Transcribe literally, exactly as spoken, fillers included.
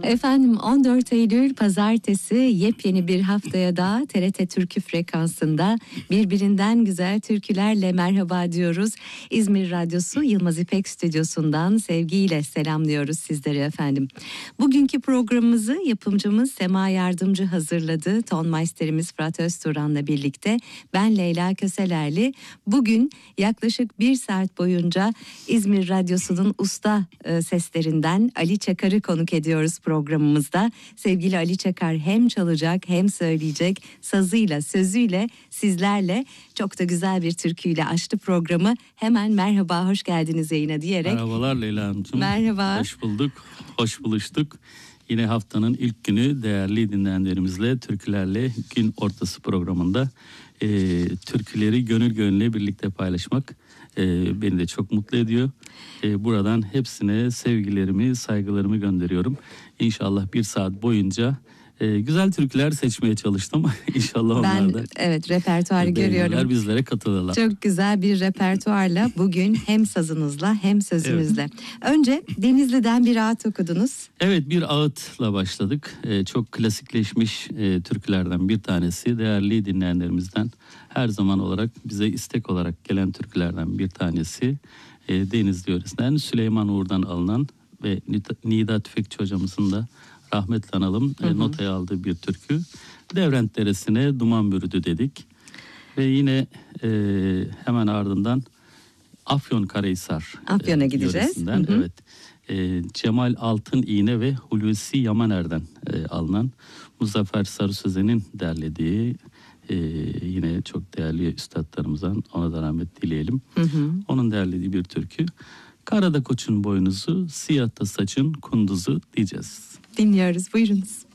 Efendim on dört Eylül Pazartesi yepyeni bir haftaya da T R T Türkü frekansında birbirinden güzel türkülerle merhaba diyoruz. İzmir Radyosu Yılmaz İpek Stüdyosu'ndan sevgiyle selamlıyoruz sizleri efendim. Bugünkü programımızı yapımcımız Sema Yardımcı hazırladı. Tonmeisterimiz Fırat Özturan'la birlikte ben Leyla Köselerli. Bugün yaklaşık bir saat boyunca İzmir Radyosu'nun usta e, seslerinden Ali Çakar'ı konuk ediyoruz programımızda. Sevgili Ali Çakar hem çalacak hem söyleyecek, sazıyla sözüyle sizlerle çok da güzel bir türküyle açtı programı. Hemen merhaba, hoş geldiniz yayına diyerek. Merhabalar Leyla Hanımcığım. Merhaba. Hoş bulduk, hoş buluştuk. Yine haftanın ilk günü değerli dinleyenlerimizle türkülerle gün ortası programında e, türküleri gönül gönüle birlikte paylaşmak e, beni de çok mutlu ediyor. E, buradan hepsine sevgilerimi, saygılarımı gönderiyorum. İnşallah bir saat boyunca e, güzel türküler seçmeye çalıştım. İnşallah ben, onlar da evet repertuarı görüyorum. Bizlere katılırlar. Çok güzel bir repertuarla bugün hem sazınızla hem sözünüzle. Evet. Önce Denizli'den bir ağıt okudunuz. Evet, bir ağıtla başladık. Ee, çok klasikleşmiş e, türkülerden bir tanesi. Değerli dinleyenlerimizden her zaman olarak bize istek olarak gelen türkülerden bir tanesi. E, Denizli yöresinden Süleyman Uğur'dan alınan ve Nida Tüfekçi hocamızın da rahmetle analım e, notaya aldığı bir türkü. Devrent Deresi'ne duman bürüdü dedik. Ve yine e, hemen ardından Afyonkarahisar Afyon'a e, gideceğiz. Hı hı. Evet. E, Cemal Altın İğne ve Hulusi Yamaner'den e, alınan Muzaffer Sarı Sözen'in derlediği e, yine çok değerli üstadlarımızdan, ona da rahmet dileyelim. Hı hı. Onun derlediği bir türkü. Karada koçun boynuzu, siyahta saçın kunduzu diyeceğiz. Dinliyoruz, buyurunuz.